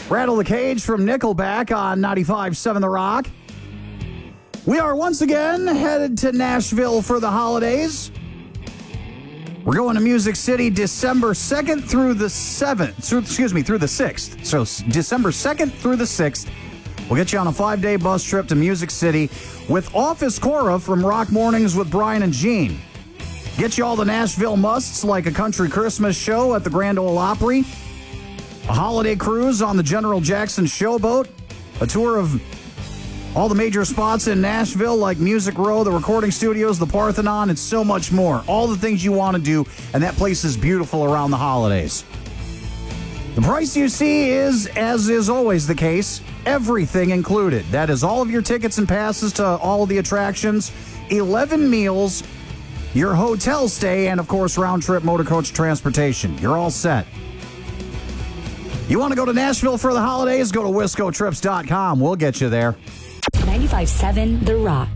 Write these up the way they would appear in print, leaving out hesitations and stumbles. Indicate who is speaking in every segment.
Speaker 1: Rattle the Cage from Nickelback on 95.7 The Rock. We are once again headed to Nashville for the holidays. We're going to Music City December 2nd through the 7th. Through the 6th. So December 2nd through the 6th. We'll get you on a 5-day bus trip to Music City with Office Cora from Rock Mornings with Brian and Gene. Get you all the Nashville musts like a country Christmas show at the Grand Ole Opry, a holiday cruise on the General Jackson Showboat, a tour of all the major spots in Nashville like Music Row, the recording studios, the Parthenon, and so much more. All the things you want to do, and that place is beautiful around the holidays. The price you see is, as is always the case, everything included. That is all of your tickets and passes to all of the attractions, 11 meals, your hotel stay, and of course round-trip motor coach transportation. You're all set. You want to go to Nashville for the holidays? Go to WiscoTrips.com. We'll get you there.
Speaker 2: 95.7 The Rock.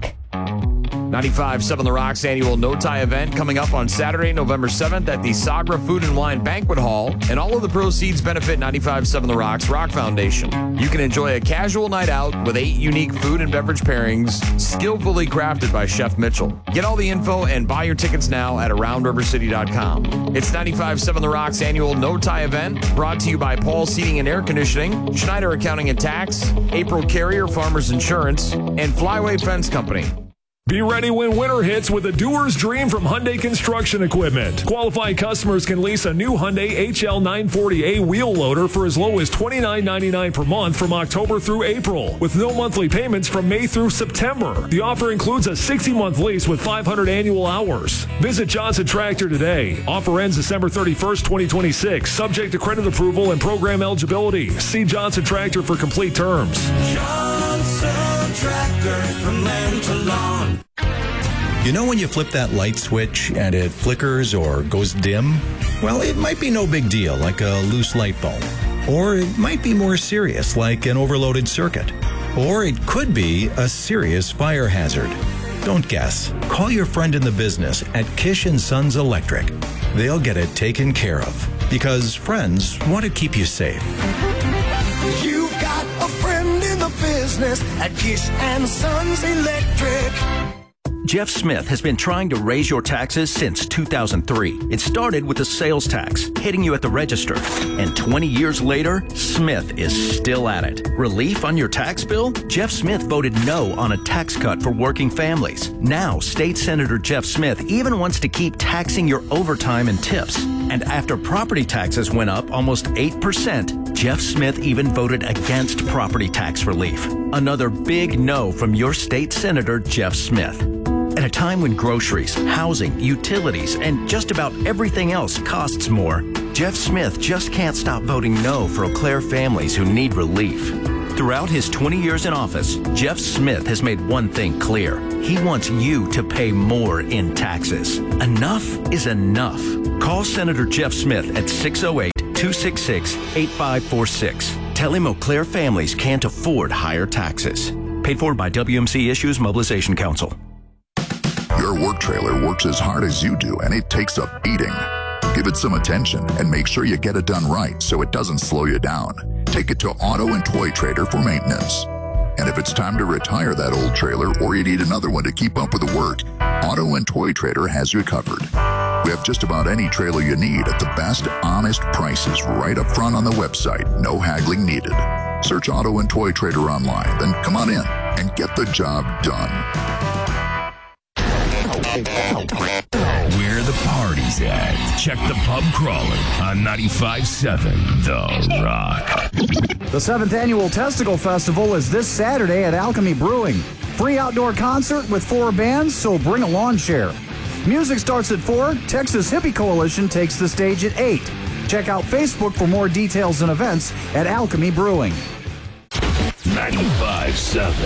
Speaker 3: 95.7 The Rock's annual No Tie event coming up on Saturday, November 7th at the Sagra Food and Wine Banquet Hall, and all of the proceeds benefit 95.7 The Rock's Rock Foundation. You can enjoy a casual night out with 8 unique food and beverage pairings skillfully crafted by Chef Mitchell. Get all the info and buy your tickets now at AroundRiverCity.com. It's 95.7 The Rock's annual No Tie event, brought to you by Paul Seating and Air Conditioning, Schneider Accounting and Tax, April Carrier Farmers Insurance, and Flyway Fence Company.
Speaker 4: Be ready when winter hits with a doer's dream from Hyundai Construction Equipment. Qualified customers can lease a new Hyundai HL 940A wheel loader for as low as $29.99 per month from October through April, with no monthly payments from May through September. The offer includes a 60-month lease with 500 annual hours. Visit Johnson Tractor today. Offer ends December 31st, 2026, subject to credit approval and program eligibility. See Johnson Tractor for complete terms.
Speaker 5: Johnson Tractor, from land to lawn.
Speaker 6: You know when you flip that light switch and it flickers or goes dim? Well, it might be no big deal, like a loose light bulb. Or it might be more serious, like an overloaded circuit. Or it could be a serious fire hazard. Don't guess. Call your friend in the business at Kish & Sons Electric. They'll get it taken care of. Because friends want to keep you safe.
Speaker 5: You've got a friend in the business at Kish & Sons Electric.
Speaker 7: Jeff Smith has been trying to raise your taxes since 2003. It started with the sales tax, hitting you at the register. And 20 years later, Smith is still at it. Relief on your tax bill? Jeff Smith voted no on a tax cut for working families. Now, State Senator Jeff Smith even wants to keep taxing your overtime and tips. And after property taxes went up almost 8%, Jeff Smith even voted against property tax relief. Another big no from your state senator, Jeff Smith. At a time when groceries, housing, utilities, and just about everything else costs more, Jeff Smith just can't stop voting no for Eau Claire families who need relief. Throughout his 20 years in office, Jeff Smith has made one thing clear. He wants you to pay more in taxes. Enough is enough. Call Senator Jeff Smith at 608-266-8546. Tell him Eau Claire families can't afford higher taxes. Paid for by WMC Issues Mobilization Council.
Speaker 8: Your work trailer works as hard as you do, and it takes a beating. Give it some attention and make sure you get it done right so it doesn't slow you down. Take it to Auto and Toy Trader for maintenance. And if it's time to retire that old trailer or you need another one to keep up with the work, Auto and Toy Trader has you covered. We have just about any trailer you need at the best, honest prices right up front on the website. No haggling needed. Search Auto and Toy Trader online, then come on in and get the job done.
Speaker 9: Where the party's at. Check the pub crawler on 95.7 The Rock.
Speaker 1: The 7th Annual Testicle Festival is this Saturday at Alchemy Brewing. Free outdoor concert with 4 bands, so bring a lawn chair. Music starts at 4. Texas Hippie Coalition takes the stage at 8. Check out Facebook for more details and events at Alchemy Brewing.
Speaker 9: 95.7